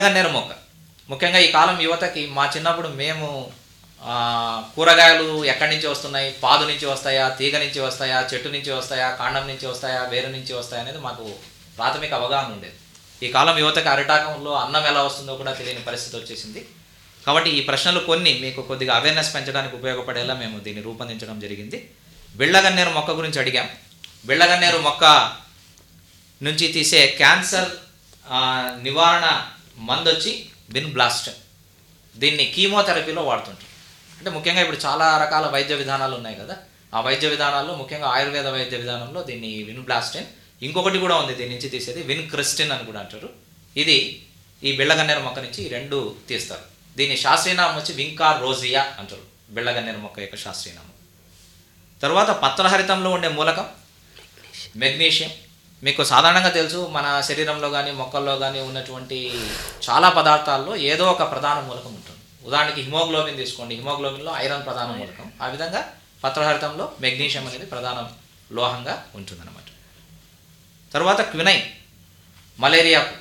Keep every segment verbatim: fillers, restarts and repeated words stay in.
గన్నేరు మొక్క ముఖ్యంగా ఈ కాలం యువతకి మా చిన్నప్పుడు మేము కూరగాయలు ఎక్కడి నుంచి వస్తున్నాయి, పాదు నుంచి వస్తాయా, తీగ నుంచి వస్తాయా, చెట్టు నుంచి వస్తాయా, కాండం నుంచి వస్తాయా, వేరు నుంచి వస్తాయా అనేది మాకు ప్రాథమిక అవగాహన ఉండేది. ఈ కాలం యువతకి అరిటాకంలో అన్నం ఎలా వస్తుందో కూడా తెలియని పరిస్థితి వచ్చేసింది. కాబట్టి ఈ ప్రశ్నలు కొన్ని మీకు కొద్దిగా అవేర్నెస్ పెంచడానికి ఉపయోగపడేలా మేము దీన్ని రూపొందించడం జరిగింది. బిళ్ళగన్నేరు మొక్క గురించి అడిగాం. బిళ్ళగన్నేరు మొక్క నుంచి తీసే క్యాన్సర్ నివారణ మందు వచ్చి విన్బ్లాస్టన్. దీన్ని కీమోథెరపీలో వాడుతుంటారు. అంటే ముఖ్యంగా ఇప్పుడు చాలా రకాల వైద్య విధానాలు ఉన్నాయి కదా, ఆ వైద్య విధానాల్లో ముఖ్యంగా ఆయుర్వేద వైద్య విధానంలో దీన్ని విన్బ్లాస్టన్, ఇంకొకటి కూడా ఉంది దీని నుంచి తీసేది విన్ క్రిస్టిన్ అని కూడా అంటారు. ఇది ఈ బిళ్ళగన్నేరు మొక్క నుంచి రెండు తీస్తారు. దీని శాస్త్రీయనామం వచ్చి వింకార్ రోజియా అంటారు, బిళ్ళగన్నేరు మొక్క యొక్క శాస్త్రీయనామం. తర్వాత పత్రహరితంలో ఉండే మూలకం మెగ్నీషియం. మీకు సాధారణంగా తెలుసు, మన శరీరంలో కానీ మొక్కల్లో కానీ ఉన్నటువంటి చాలా పదార్థాల్లో ఏదో ఒక ప్రధాన మూలకం ఉంటుంది. ఉదాహరణకి హిమోగ్లోబిన్ తీసుకోండి, హిమోగ్లోబిన్లో ఐరన్ ప్రధాన మూలకం. ఆ విధంగా పత్రహరితంలో మెగ్నీషియం అనేది ప్రధాన లోహంగా ఉంటుందన్నమాట. తర్వాత క్వినైన్, మలేరియాకు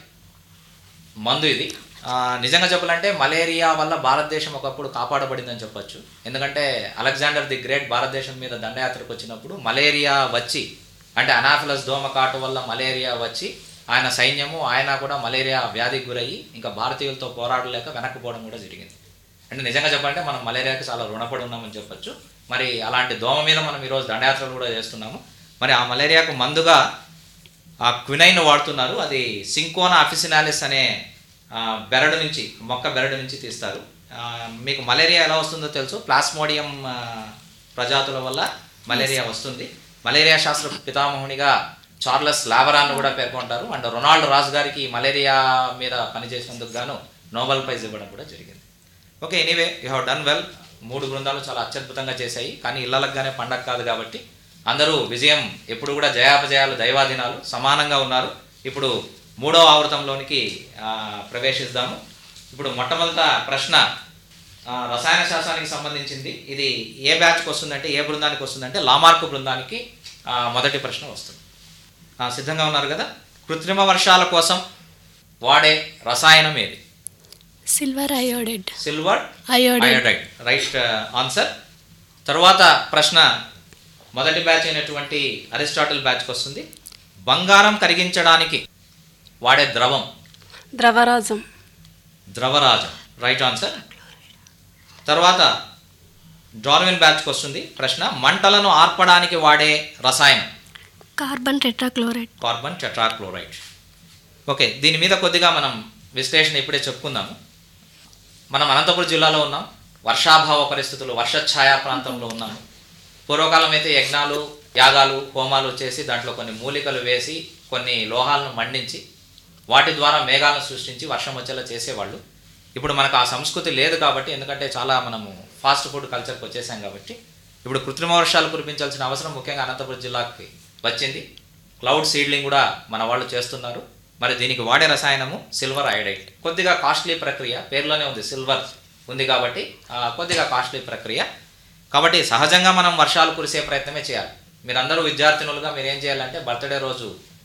మందు ఇది. నిజంగా చెప్పాలంటే మలేరియా వల్ల భారతదేశం ఒకప్పుడు కాపాడబడిందని చెప్పచ్చు. ఎందుకంటే అలెగ్జాండర్ ది గ్రేట్ భారతదేశం మీద దండయాత్రకు వచ్చినప్పుడు మలేరియా వచ్చి, అంటే అనాఫిలస్ దోమకాటు వల్ల మలేరియా వచ్చి ఆయన సైన్యము ఆయన కూడా మలేరియా వ్యాధికి గురయ్యి ఇంకా భారతీయులతో పోరాడలేక వెనక్కిపోవడం కూడా జరిగింది. అంటే నిజంగా చెప్పాలంటే మనం మలేరియాకి చాలా రుణపడి ఉన్నామని చెప్పచ్చు. మరి అలాంటి దోమ మీద మనం ఈరోజు దండయాత్రలు కూడా చేస్తున్నాము. మరి ఆ మలేరియాకు మందుగా ఆ క్వినైన్ వాడుతున్నారు. అది సింకోనా అఫిసినాలిస్ అనే బెరడు నుంచి, మొక్క బెరడు నుంచి తీస్తారు. మీకు మలేరియా ఎలా వస్తుందో తెలుసు, ప్లాస్మోడియం ప్రజాతుల వల్ల మలేరియా వస్తుంది. మలేరియా శాస్త్ర పితామహునిగా చార్లెస్ లావరాను కూడా పేర్కొంటారు. అండ్ రొనాల్డ్ రాజ్ గారికి మలేరియా మీద పనిచేసినందుకు గాను నోబెల్ ప్రైజ్ ఇవ్వడం కూడా జరిగింది. Okay, anyway you have done well. మూడు బృందాలు చాలా అత్యద్భుతంగా చేశాయి. కానీ ఇళ్ళలకుగానే పండగ కాదు కాబట్టి అందరూ విజయం ఎప్పుడు కూడా జయాపజయాలు దైవాధీనాలు సమానంగా ఉన్నారు. ఇప్పుడు మూడవ ఆవృతంలోనికి ప్రవేశిద్దాము. ఇప్పుడు మొట్టమొదట ప్రశ్న రసాయన శాస్త్రానికి సంబంధించింది. ఇది ఏ బ్యాచ్కి వస్తుందంటే, ఏ బృందానికి వస్తుందంటే లామార్క్ బృందానికి మొదటి ప్రశ్న వస్తుంది. సిద్ధంగా ఉన్నారు కదా? కృత్రిమ వర్షాల కోసం వాడే రసాయనం ఏది? Silver iodide. Silver iodide, right answer. తర్వాత ప్రశ్న మొదటి బ్యాచ్ అయినటువంటి అరిస్టాటిల్ బ్యాచ్కి వస్తుంది. బంగారం కరిగించడానికి వాడే ద్రవం? ద్రవరాజం. ద్రవరాజం, రైట్ ఆన్సర్. తర్వాత డార్విన్ బ్యాచ్కి వస్తుంది ప్రశ్న. మంటలను ఆర్పడానికి వాడే రసాయనం? Carbon tetrachloride. Carbon tetrachloride. Okay, దీని మీద కొద్దిగా మనం విశ్లేషణ ఇప్పుడే చెప్పుకుందాము. మనం అనంతపురం జిల్లాలో ఉన్నాం. వర్షాభావ పరిస్థితులు, వర్షఛాయా ప్రాంతంలో ఉన్నాము. పూర్వకాలం అయితే యజ్ఞాలు, యాగాలు, హోమాలు చేసి దాంట్లో కొన్ని మూలికలు వేసి కొన్ని లోహాలను మండించి వాటి ద్వారా మేఘాలను సృష్టించి వర్షం వచ్చేలా చేసేవాళ్ళు. ఇప్పుడు మనకు ఆ సంస్కృతి లేదు కాబట్టి, ఎందుకంటే చాలా మనము ఫాస్ట్ ఫుడ్ కల్చర్కి వచ్చేసాం కాబట్టి ఇప్పుడు కృత్రిమ వర్షాలు కురిపించాల్సిన అవసరం ముఖ్యంగా అనంతపురం జిల్లాకి వచ్చింది. క్లౌడ్ సీడ్లింగ్ కూడా మన వాళ్ళు చేస్తున్నారు. మరి దీనికి వాడే రసాయనము సిల్వర్ అయోడైడ్. కొద్దిగా కాస్ట్లీ ప్రక్రియ, పేరులోనే ఉంది సిల్వర్ ఉంది కాబట్టి కొద్దిగా కాస్ట్లీ ప్రక్రియ. కాబట్టి సహజంగా మనం వర్షాలు కురిసే ప్రయత్నమే చేయాలి. మీరందరూ విద్యార్థినులుగా మీరు ఏం చేయాలంటే బర్త్డే రోజు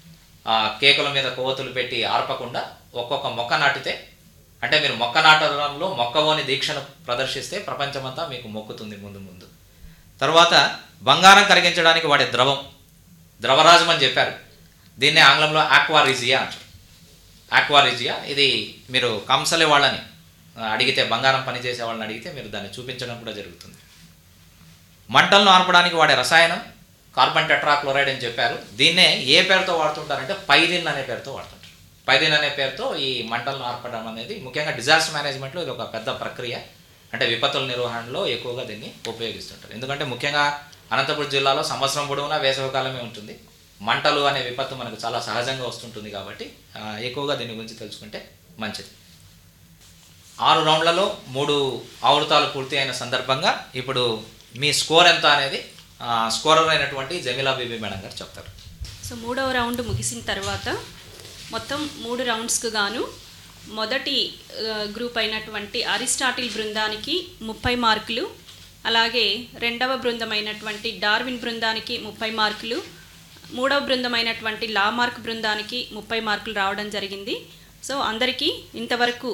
కేకుల మీద కొవ్వొత్తులు పెట్టి ఆర్పకుండా ఒక్కొక్క మొక్క నాటితే, అంటే మీరు మొక్క నాటడంలో మొక్కవోని దీక్షను ప్రదర్శిస్తే ప్రపంచమంతా మీకు మొక్కుతుంది ముందు ముందు. తర్వాత బంగారం కరిగించడానికి వాడే ద్రవం ద్రవరాజం అని చెప్పారు. దీన్నే ఆంగ్లంలో ఆక్వారిజియా అంటారు. ఆక్వారిజియా ఇది మీరు కంసలే వాళ్ళని అడిగితే, బంగారం పనిచేసే వాళ్ళని అడిగితే మీరు దాన్ని చూపించడం కూడా జరుగుతుంది. మంటలను ఆర్పడానికి వాడే రసాయనం కార్బన్ టెట్రాక్లోరైడ్ అని చెప్పారు. దీన్నే ఏ పేరుతో వాడుతుంటారంటే పైరిన్ అనే పేరుతో వాడుతుంటారు. పైరిన్ అనే పేరుతో ఈ మంటలను ఆర్పడం అనేది ముఖ్యంగా డిజాస్టర్ మేనేజ్మెంట్లో ఇది ఒక పెద్ద ప్రక్రియ. అంటే విపత్తుల నిర్వహణలో ఎక్కువగా దీన్ని ఉపయోగిస్తుంటారు. ఎందుకంటే ముఖ్యంగా అనంతపురం జిల్లాలో సంవత్సరం పొడవునా వేసవికాలమే ఉంటుంది. మంటలు అనే విపత్తు మనకు చాలా సహజంగా వస్తుంటుంది కాబట్టి ఎక్కువగా దీని గురించి తెలుసుకుంటే మంచిది. ఆరు రౌండ్లలో మూడు ఆవృతాలు పూర్తి అయిన సందర్భంగా ఇప్పుడు మీ స్కోర్ ఎంత అనేది స్కోరర్ అయినటువంటి జమీలా బీబీ మేడం గారు చెప్తారు. సో మూడవ రౌండ్ ముగిసిన తర్వాత మొత్తం మూడు రౌండ్స్కు గాను మొదటి గ్రూప్ అయినటువంటి అరిస్టాటిల్ బృందానికి ముప్పై మార్కులు, అలాగే రెండవ బృందమైనటువంటి డార్విన్ బృందానికి ముప్పై మార్కులు, మూడవ బృందమైనటువంటి లామార్క్ బృందానికి ముప్పై మార్కులు రావడం జరిగింది. సో అందరికీ ఇంతవరకు